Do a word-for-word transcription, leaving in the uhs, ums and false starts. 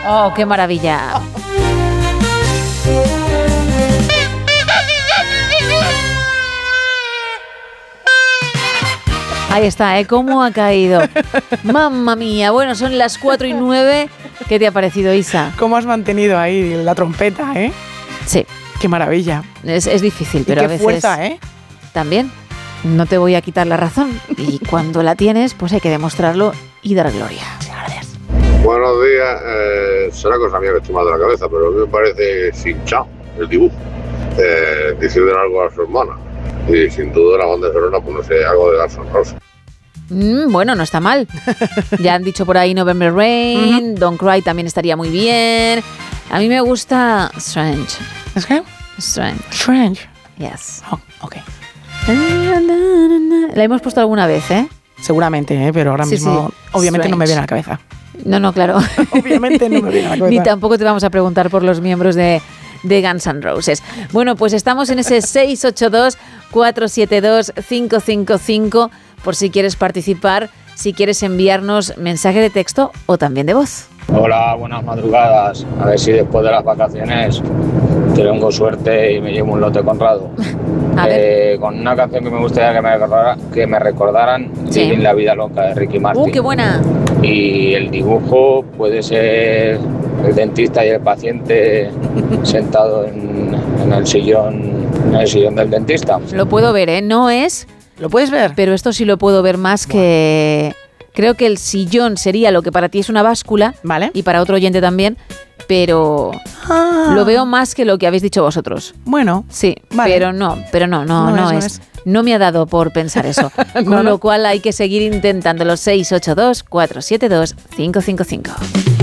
Oh, qué maravilla. Ahí está, ¿eh? ¿Cómo ha caído? Mamma mía. Bueno, son las cuatro y nueve. ¿Qué te ha parecido, Isa? ¿Cómo has mantenido ahí la trompeta, eh? Sí. Qué maravilla. Es, es difícil, pero y qué a veces... fuerza, ¿eh? También. No te voy a quitar la razón. Y cuando la tienes, pues hay que demostrarlo y dar gloria. Gracias. Buenos días. Eh, será cosa mía que estoy mal de la cabeza, pero a mí me parece hinchado el dibujo. Eh, diciendo algo a su hermana. Y sin duda la banda sonora, pues no sé, algo de Guns N' Roses. Mm, bueno, no está mal. Ya han dicho por ahí November Rain, uh-huh. Don't Cry también estaría muy bien. A mí me gusta Strange. ¿Es qué? Strange. Strange. Yes. Oh, ok. La hemos puesto alguna vez, ¿eh? Seguramente, ¿eh? Pero ahora sí, mismo sí. obviamente Strange. No me viene a la cabeza. No, no, claro. Obviamente no me viene a la cabeza. Ni tampoco te vamos a preguntar por los miembros de... de Guns N' Roses. Bueno, pues estamos en ese seis ocho dos, cuatro siete dos, cinco cinco cinco por si quieres participar, si quieres enviarnos mensaje de texto o también de voz. Hola, buenas madrugadas. A ver si después de las vacaciones tengo suerte y me llevo un lote Conrado. Eh, con una canción que me gustaría que me, recordara, que me recordaran, sí. Vivir la vida loca de Ricky Martin. ¡Uh, qué buena! Y el dibujo puede ser el dentista y el paciente sentado en, en el sillón, en el sillón del dentista. Lo puedo ver, ¿eh? No es... ¿Lo puedes ver? Pero esto sí lo puedo ver más bueno. que... Creo que el sillón sería lo que para ti es una báscula. Vale. Y para otro oyente también. Pero ah. lo veo más que lo que habéis dicho vosotros. Bueno. Sí, vale. pero no, pero no, no, no, no es, es. No me ha dado por pensar eso. no, Con no. lo cual hay que seguir intentándolo. seis ocho dos, cuatro siete dos, cinco cinco cinco.